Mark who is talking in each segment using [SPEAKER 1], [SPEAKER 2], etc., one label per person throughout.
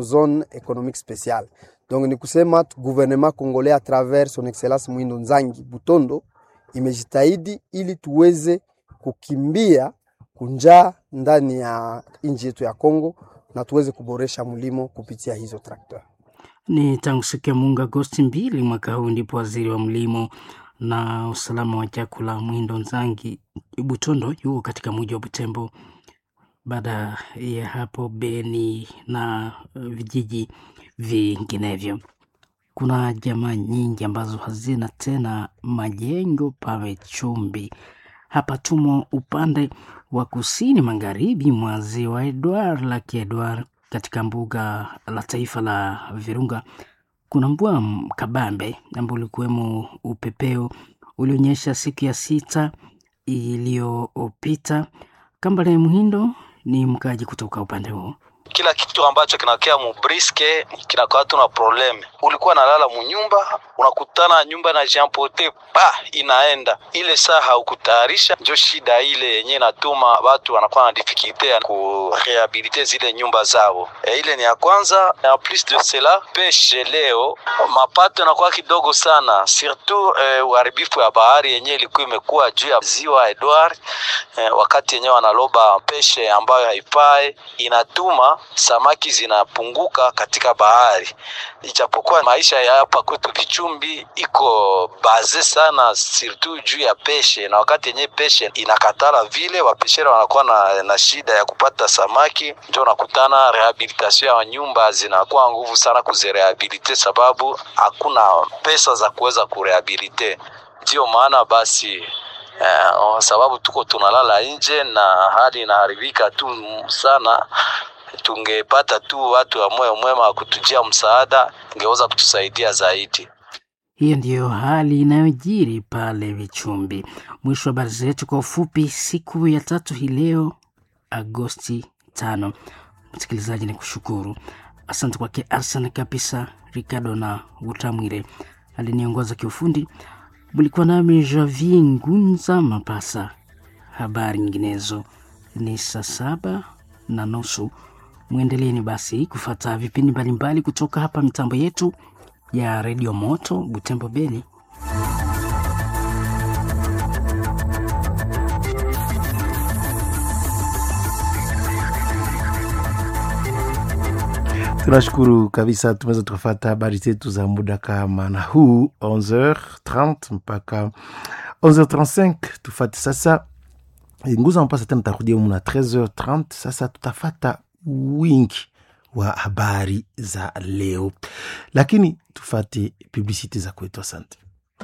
[SPEAKER 1] zone économique spéciale. Donc ni kusema gouvernement congolais à travers son excellence Mwindo Nzangi Butondo imejitahidi ili tuweze kukimbia kunjaa ndani ya nchi yetu ya Kongo na tuweze kuboresha mlimo kupitia hizo traktor.
[SPEAKER 2] Ni tangu siku ya Mungu Agosti 2 mwaka huu ndipo waziri wa mlimo na usalama wa chakula Mwindo Nzangi Butondo yuko katika mji wa Butembo. Baada ya hapo Beni na vijiji vinginevyo. Kuna jamaa nyingi ambazo hazina tena majengo pale Chumbi. Hapa tumo upande wa kusini magharibi mwa ziwa Edward Lake Edward katika mbuga la taifa la Virunga. Kuna mvua kabambe ambao ulikuwemo upepeo ulionyesha siku ya 6 iliyopita. Kambale Muhindo ni mkaji kutoka upande huo.
[SPEAKER 3] Kila kitu ambacho kinakea mubriske kinakuwa tuna probleme. Ulikuwa nalala munyumba, unakutana nyumba na jampote inaenda. Ile saa haukutayarisha ndio shida ile yenyewe natuma watu wanakuwa na difficulty ya kurehabilite zile nyumba zao. Ile ni ya kwanza. En plus de cela, peshe leo mapato yanakuwa kidogo sana. Surtout uharibifu ya bahari yenyewe ilikuwa imekuwa juu ya ziwa Edward. Wakati yenyewe wanaloba peshe ambayo haifai inatuma samaki zinapunguka katika bahari. Ijapokuwa maisha ya hapa kwetu Kichumbi iko baze sana surtout juu ya peshe, na wakati yenyewe peshe inakatala vile wapeshera wanakuwa na shida ya kupata samaki, ndio nakutana rehabilitation ya nyumba zinakuwa nguvu sana kuzirehabilite sababu hakuna pesa za kuweza kurehabilite. Ndio maana basi sababu tuko tunalala nje na hali inaharibika tu sana. Tungepata tu watu wa moyo mwema kutujia msaada, ingeweza kutusaidia zaidi.
[SPEAKER 2] Hiyo ndiyo hali inayojiri pale Vichumbi. Mwisho wa habari zetu kwa ufupi siku ya 3 hii leo Agosti 5. Msikilizaji ni kushukuru. Asante kwake Arsene kabisa, Ricardo na Utamwire aliniongoza kiufundi. Bulikuwa nami Javier Ngunza Mapasa. Habari nyinginezo ni saa 7:30. Muendeleeni basi kufuata vipindi mbalimbali kutoka hapa mitambo yetu ya Radio Moto Butembo Beni.
[SPEAKER 4] Tunashukuru kabisa, tumeweza tukafuata habari zetu za muda kama na huu 11h30 mpaka 11h35. Tufuate sasa Nguza Mpasa tena tarudia muna 13h30. Sasa tutafata wingi wa habari za leo, lakini tufate publicity za kwetu. Asante.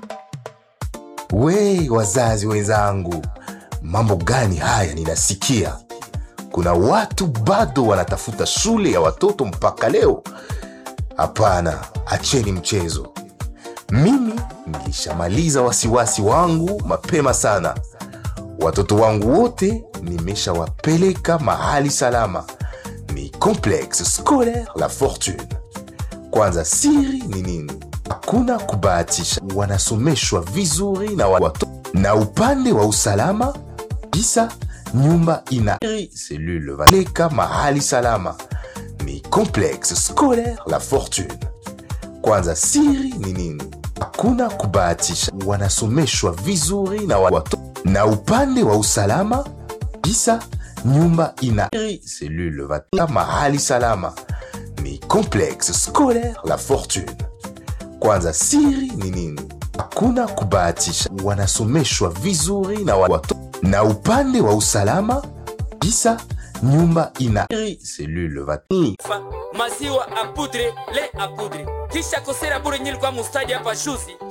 [SPEAKER 5] Wazazi wenzangu, mambo gani haya ninasikia? Kuna watu bado wanatafuta shule ya watoto mpaka leo. Hapana, acheni mchezo. Mimi nilishamaliza wasiwasi wangu mapema sana. Watoto wangu wote nimeshawapeleka mahali salama. Ni Complexe Scolaire La Fortune. Kwanza siri ni nini? Hakuna kubahatisha. Wanasomeshwa vizuri na watoto. Na upande wa usalama, bisa nyumba ina cellule valeka mahali salama. Ni Complexe Scolaire La Fortune. Kwanza siri ni nini? Hakuna kubahatisha. Wanasomeshwa vizuri na watoto. Na upande wa usalama, bisa nyumba ina cellule valeka mahali salama. Ni Complexe Scolaire La Fortune. Kwanza siri ni nini? Hakuna kubahatisha. Wanasomeshwa vizuri na watoto. Na upande wa usalama, bisa nyumba ina cellule valeka
[SPEAKER 6] maziwa apudre le apudre kisha kosera bure nyili kwa mustaji hapa shuzi.